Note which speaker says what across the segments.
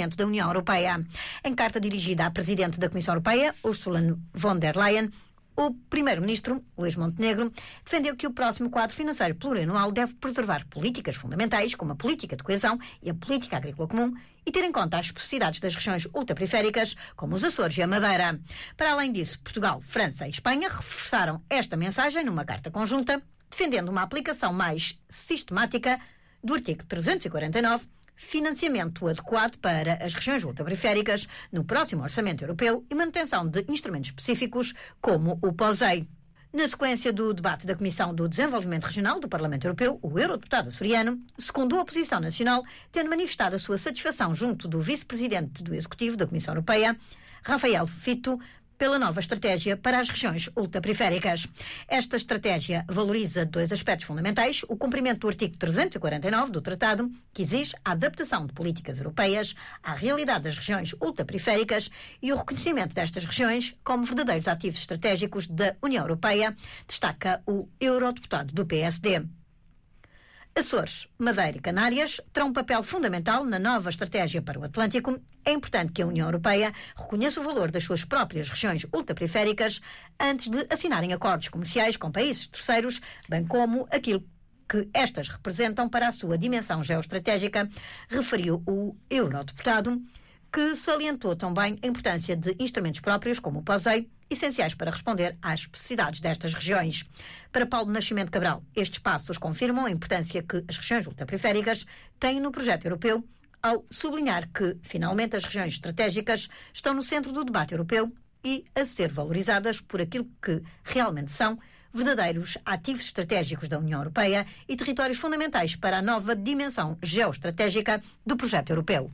Speaker 1: Presidente da União Europeia. Em carta dirigida à Presidente da Comissão Europeia, Ursula von der Leyen, o Primeiro-Ministro, Luís Montenegro, defendeu que o próximo quadro financeiro plurianual deve preservar políticas fundamentais, como a política de coesão e a política agrícola comum, e ter em conta as especificidades das regiões ultraperiféricas, como os Açores e a Madeira. Para além disso, Portugal, França e Espanha reforçaram esta mensagem numa carta conjunta, defendendo uma aplicação mais sistemática do artigo 349, financiamento adequado para as regiões ultraperiféricas no próximo Orçamento Europeu e manutenção de instrumentos específicos como o POSEI. Na sequência do debate da Comissão do Desenvolvimento Regional do Parlamento Europeu, o eurodeputado açoriano secundou a oposição nacional, tendo manifestado a sua satisfação junto do vice-presidente do Executivo da Comissão Europeia, Rafael Fitto, pela nova estratégia para as regiões ultraperiféricas. Esta estratégia valoriza dois aspectos fundamentais: o cumprimento do artigo 349 do Tratado, que exige a adaptação de políticas europeias à realidade das regiões ultraperiféricas, e o reconhecimento destas regiões como verdadeiros ativos estratégicos da União Europeia, destaca o eurodeputado do PSD. Açores, Madeira e Canárias terão um papel fundamental na nova estratégia para o Atlântico. É importante que a União Europeia reconheça o valor das suas próprias regiões ultraperiféricas antes de assinarem acordos comerciais com países terceiros, bem como aquilo que estas representam para a sua dimensão geoestratégica, referiu o eurodeputado, que salientou também a importância de instrumentos próprios, como o POSEI, essenciais para responder às especificidades destas regiões. Para Paulo Nascimento Cabral, estes passos confirmam a importância que as regiões ultraperiféricas têm no projeto europeu, ao sublinhar que, finalmente, as regiões estratégicas estão no centro do debate europeu e a ser valorizadas por aquilo que realmente são: verdadeiros ativos estratégicos da União Europeia e territórios fundamentais para a nova dimensão geoestratégica do projeto europeu.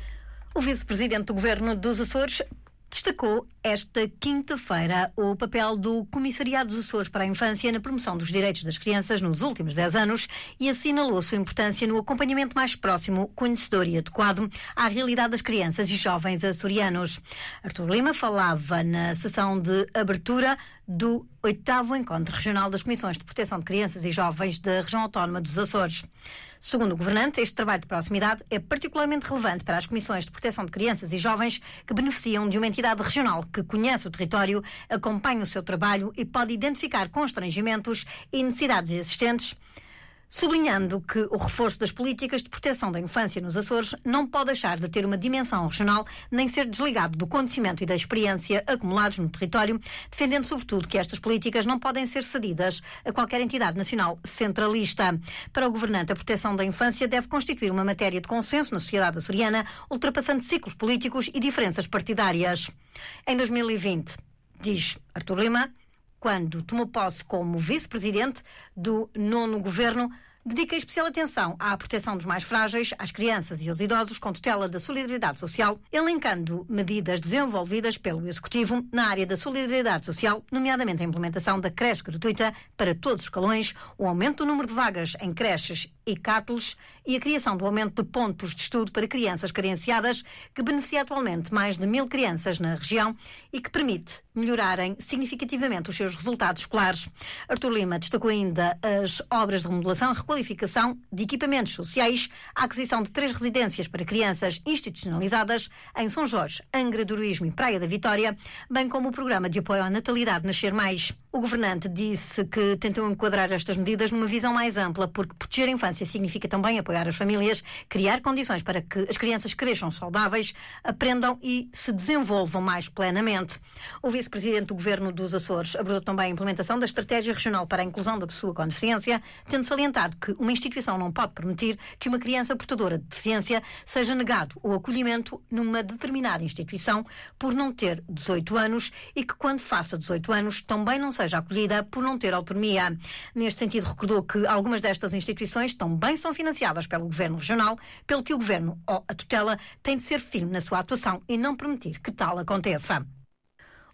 Speaker 1: O vice-presidente do Governo dos Açores destacou esta quinta-feira o papel do Comissariado dos Açores para a Infância na promoção dos direitos das crianças nos últimos 10 anos e assinalou a sua importância no acompanhamento mais próximo, conhecedor e adequado à realidade das crianças e jovens açorianos. Artur Lima falava na sessão de abertura do 8º Encontro Regional das Comissões de Proteção de Crianças e Jovens da Região Autónoma dos Açores. Segundo o governante, este trabalho de proximidade é particularmente relevante para as Comissões de Proteção de Crianças e Jovens que beneficiam de uma entidade regional que conhece o território, acompanha o seu trabalho e pode identificar constrangimentos e necessidades existentes, sublinhando que o reforço das políticas de proteção da infância nos Açores não pode deixar de ter uma dimensão regional nem ser desligado do conhecimento e da experiência acumulados no território, defendendo sobretudo que estas políticas não podem ser cedidas a qualquer entidade nacional centralista. Para o governante, a proteção da infância deve constituir uma matéria de consenso na sociedade açoriana, ultrapassando ciclos políticos e diferenças partidárias. Em 2020, diz Artur Lima, quando tomou posse como vice-presidente do 9º Governo, dedica especial atenção à proteção dos mais frágeis, às crianças e aos idosos, com tutela da solidariedade social, elencando medidas desenvolvidas pelo Executivo na área da solidariedade social, nomeadamente a implementação da creche gratuita para todos os escalões, o aumento do número de vagas em creches e cáteles e a criação do aumento de pontos de estudo para crianças carenciadas, que beneficia atualmente mais de 1000 crianças na região e que permite melhorarem significativamente os seus resultados escolares. Artur Lima destacou ainda as obras de remodelação e requalificação de equipamentos sociais, a aquisição de 3 residências para crianças institucionalizadas em São Jorge, Angra do Heroísmo e Praia da Vitória, bem como o programa de apoio à natalidade Nascer Mais. O governante disse que tentou enquadrar estas medidas numa visão mais ampla, porque proteger a infância significa também apoiar as famílias, criar condições para que as crianças cresçam saudáveis, aprendam e se desenvolvam mais plenamente. O vice-presidente do Governo dos Açores abordou também a implementação da Estratégia Regional para a Inclusão da Pessoa com Deficiência, tendo salientado que uma instituição não pode permitir que uma criança portadora de deficiência seja negado o acolhimento numa determinada instituição por não ter 18 anos e que, quando faça 18 anos, também não seja acolhida por não ter autonomia. Neste sentido, recordou que algumas destas instituições também são financiadas pelo Governo Regional, pelo que o Governo ou a tutela tem de ser firme na sua atuação e não permitir que tal aconteça.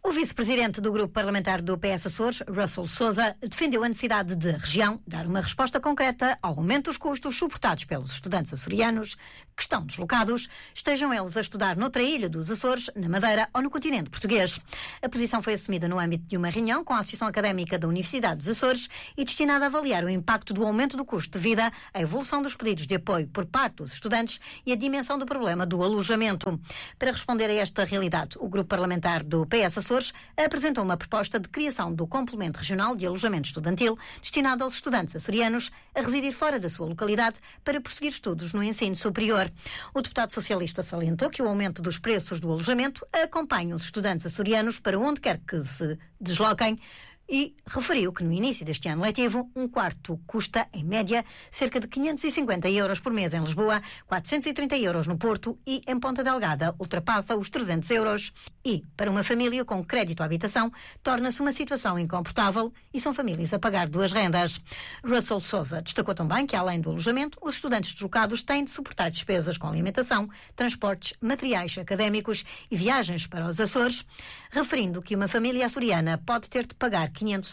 Speaker 1: O vice-presidente do grupo parlamentar do PS Açores, Russell Souza, defendeu a necessidade de a região dar uma resposta concreta ao aumento dos custos suportados pelos estudantes açorianos que estão deslocados, estejam eles a estudar noutra ilha dos Açores, na Madeira ou no continente português. A posição foi assumida no âmbito de uma reunião com a Associação Académica da Universidade dos Açores e destinada a avaliar o impacto do aumento do custo de vida, a evolução dos pedidos de apoio por parte dos estudantes e a dimensão do problema do alojamento. Para responder a esta realidade, o grupo parlamentar do PS Açores apresentou uma proposta de criação do complemento regional de alojamento estudantil destinado aos estudantes açorianos a residir fora da sua localidade para prosseguir estudos no ensino superior. O deputado socialista salientou que o aumento dos preços do alojamento acompanha os estudantes açorianos para onde quer que se desloquem e referiu que no início deste ano letivo, um quarto custa, em média, cerca de 550 euros por mês em Lisboa, 430 euros no Porto e em Ponta Delgada ultrapassa os 300 euros. E, para uma família com crédito à habitação, torna-se uma situação incomportável e são famílias a pagar duas rendas. Russell Souza destacou também que, além do alojamento, os estudantes deslocados têm de suportar despesas com alimentação, transportes, materiais académicos e viagens para os Açores, referindo que uma família açoriana pode ter de pagar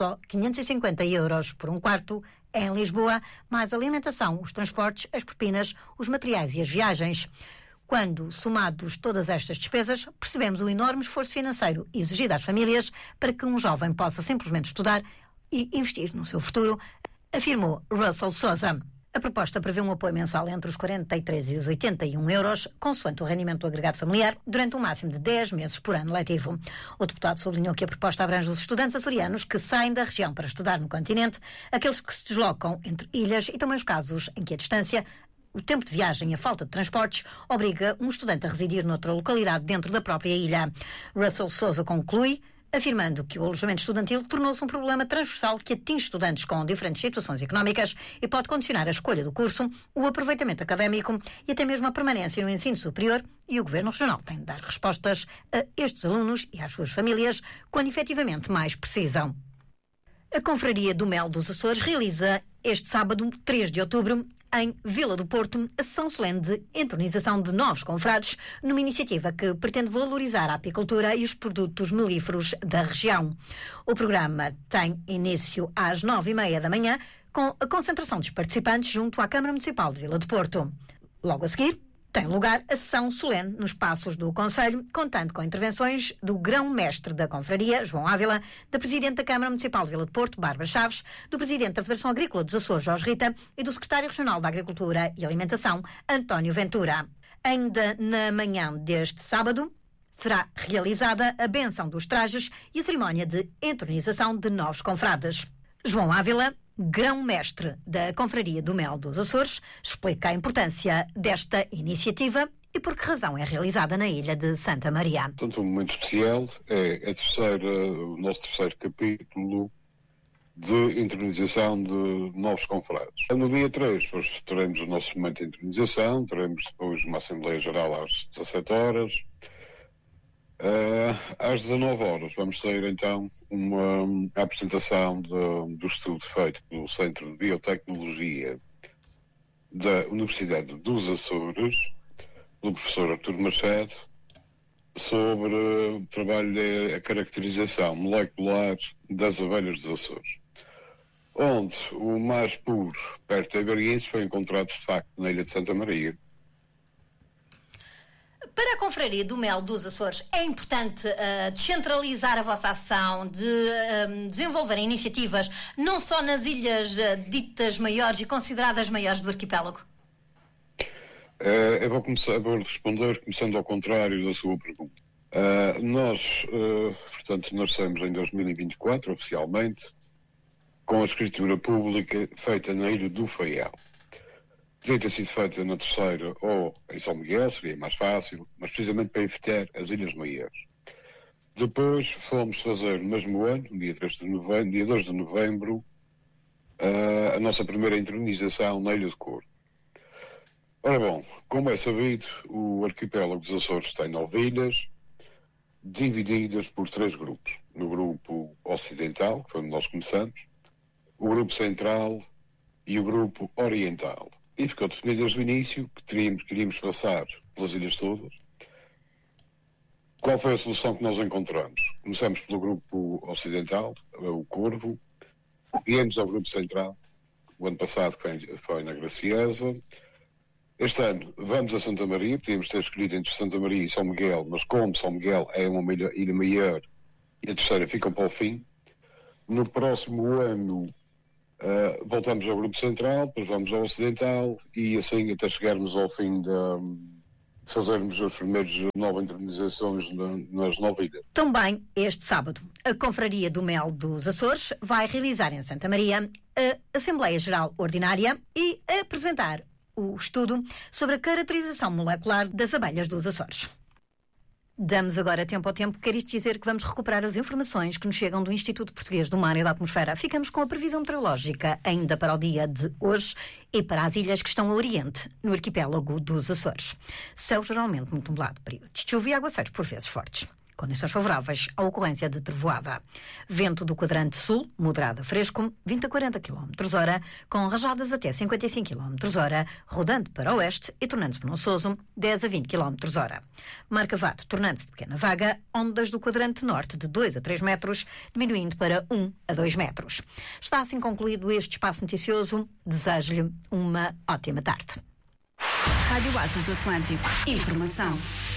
Speaker 1: 550 euros por um quarto em Lisboa, mais alimentação, os transportes, as propinas, os materiais e as viagens. Quando somados todas estas despesas, percebemos o enorme esforço financeiro exigido às famílias para que um jovem possa simplesmente estudar e investir no seu futuro, afirmou Russell Souza. A proposta prevê um apoio mensal entre os 43 e os 81 euros, consoante o rendimento do agregado familiar, durante um máximo de 10 meses por ano letivo. O deputado sublinhou que a proposta abrange os estudantes açorianos que saem da região para estudar no continente, aqueles que se deslocam entre ilhas e também os casos em que a distância, o tempo de viagem e a falta de transportes obriga um estudante a residir noutra localidade dentro da própria ilha. Russell Souza conclui, afirmando que o alojamento estudantil tornou-se um problema transversal que atinge estudantes com diferentes situações económicas e pode condicionar a escolha do curso, o aproveitamento académico e até mesmo a permanência no ensino superior, e o Governo Regional tem de dar respostas a estes alunos e às suas famílias quando efetivamente mais precisam. A Confraria do Mel dos Açores realiza este sábado, 3 de outubro, em Vila do Porto, a sessão solene de entronização de novos confrades, numa iniciativa que pretende valorizar a apicultura e os produtos melíferos da região. O programa tem início às 9h30 da manhã, com a concentração dos participantes junto à Câmara Municipal de Vila do Porto. Logo a seguir, tem lugar a sessão solene nos passos do Conselho, contando com intervenções do grão-mestre da Confraria, João Ávila, da Presidente da Câmara Municipal de Vila de Porto, Bárbara Chaves, do Presidente da Federação Agrícola dos Açores, Jorge Rita, e do Secretário Regional da Agricultura e Alimentação, António Ventura. Ainda na manhã deste sábado, será realizada a benção dos trajes e a cerimónia de entronização de novos confrades. João Ávila, grão-mestre da Confraria do Mel dos Açores, explica a importância desta iniciativa e por que razão é realizada na ilha de Santa Maria.
Speaker 2: Portanto, um momento especial é o nosso terceiro capítulo de intronização de novos confrades. No dia 3 teremos o nosso momento de intronização, teremos depois uma Assembleia Geral às 17 horas. Às 19 horas vamos ter então uma apresentação do estudo feito pelo Centro de Biotecnologia da Universidade dos Açores, do professor Artur Machado, sobre o trabalho da caracterização molecular das abelhas dos Açores, onde o mais puro, perto de Agariense, foi encontrado de facto na ilha de Santa Maria.
Speaker 1: Para a Confraria do Mel dos Açores, é importante descentralizar a vossa ação, de desenvolver iniciativas não só nas ilhas ditas maiores e consideradas maiores do arquipélago?
Speaker 2: Eu vou responder começando ao contrário da sua pergunta. Nós nascemos em 2024, oficialmente, com a escritura pública feita na Ilha do Faial. Devia ter sido feita na Terceira ou em São Miguel, seria mais fácil, mas precisamente para evitar as Ilhas Maiores. Depois fomos fazer no mesmo ano, no dia 2 de novembro, a nossa primeira intronização na Ilha de Corvo. Ora bom, como é sabido, o arquipélago dos Açores tem 9 ilhas, divididas por 3 grupos. No grupo ocidental, que foi onde nós começamos, o grupo central e o grupo oriental. E ficou definido desde o início que queríamos passar pelas ilhas todas. Qual foi a solução que nós encontramos? Começamos pelo grupo ocidental, o Corvo, viemos ao grupo central, o ano passado foi na Graciosa. Este ano vamos a Santa Maria, podíamos ter escolhido entre Santa Maria e São Miguel, mas como São Miguel é uma ilha maior e a terceira fica para o fim, no próximo ano voltamos ao grupo central, depois vamos ao ocidental e assim até chegarmos ao fim de fazermos as primeiras 9 internalizações nas 9 ilhas.
Speaker 1: Também este sábado, a Confraria do Mel dos Açores vai realizar em Santa Maria a Assembleia Geral Ordinária e apresentar o estudo sobre a caracterização molecular das abelhas dos Açores. Damos agora tempo ao tempo, quer isto dizer que vamos recuperar as informações que nos chegam do Instituto Português do Mar e da Atmosfera. Ficamos com a previsão meteorológica ainda para o dia de hoje e para as ilhas que estão a oriente, no arquipélago dos Açores. Céu geralmente muito nublado, períodos de chuva e aguaceiros por vezes fortes. Condições favoráveis à ocorrência de trovoada. Vento do quadrante sul, moderado a fresco, 20 a 40 km/h, com rajadas até 55 km/h, rodando para o oeste e tornando-se penososo, 10 a 20 km/h. Mar Cavado, tornando-se de pequena vaga, ondas do quadrante norte de 2 a 3 metros, diminuindo para 1 a 2 metros. Está assim concluído este espaço noticioso. Desejo-lhe uma ótima tarde.
Speaker 3: Rádio Oásis do Atlântico. Informação.